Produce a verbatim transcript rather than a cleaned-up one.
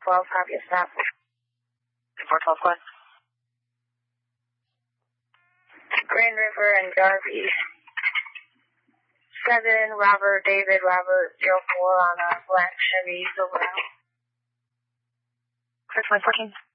twelve, copy a stop. four twelve, go ahead. Grand River and Jarvis. seven, Robert, David, Robert, zero four on a black Chevy Silverado. Chris one fourteen.